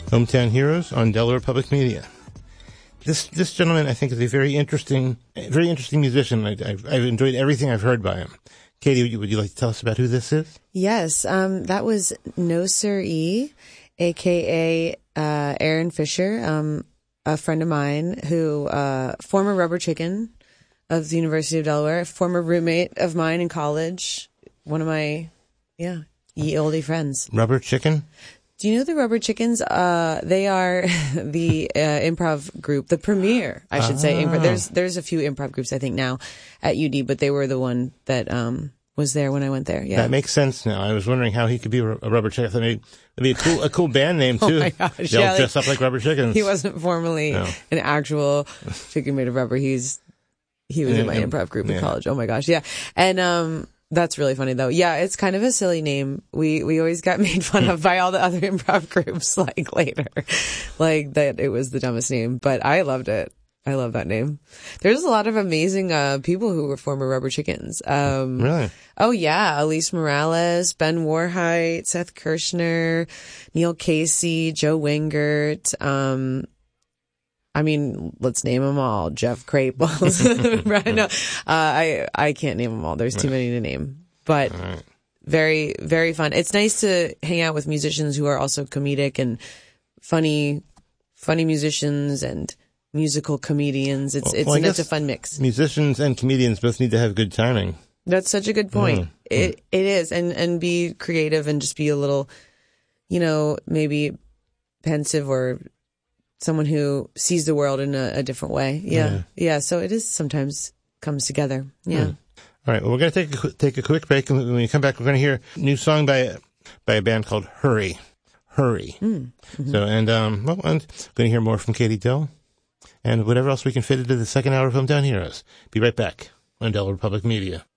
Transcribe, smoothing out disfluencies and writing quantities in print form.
Hometown Heroes on Delaware Public Media. This gentleman, I think, is a very interesting musician. I've enjoyed everything I've heard by him. Katie, would you like to tell us about who this is? Yes, that was No Sir E, a.k.a. Aaron Fisher, a friend of mine who, former rubber chicken of the University of Delaware, former roommate of mine in college, one of my, ye olde friends. Rubber Chicken? Do you know the Rubber Chickens? They are the improv group, the premier, I should say. There's a few improv groups, I think, now at UD, but they were the one that was there when I went there. Yeah, that makes sense now. I was wondering how he could be a Rubber Chicken. That'd be a cool band name too. Oh my gosh, They'll dress up like rubber chickens. He wasn't formally an actual chicken made of rubber. He was in my improv group in college. Oh my gosh, yeah, and that's really funny though. Yeah, it's kind of a silly name. We always got made fun of by all the other improv groups like later. Like that it was the dumbest name, but I loved it. I love that name. There's a lot of amazing people who were former Rubber Chickens. Really? Oh yeah, Elise Morales, Ben Warheit, Seth Kirshner, Neil Casey, Joe Wingert, I mean, let's name them all. Jeff Kraples. Right? No, I can't name them all. There's too many to name. But very, very fun. It's nice to hang out with musicians who are also comedic and funny musicians and musical comedians. It's a fun mix. Musicians and comedians both need to have good timing. That's such a good point. It is. And be creative and just be a little, maybe pensive or someone who sees the world in a different way. Yeah. So it is sometimes comes together. Yeah. All right. Well, we're going to take a quick break. And when we come back, we're going to hear a new song by a band called Hurry. Mm-hmm. So, and I'm going to hear more from Katie Dill and whatever else we can fit into the second hour of Hometown Heroes. Be right back on Delaware Public Media.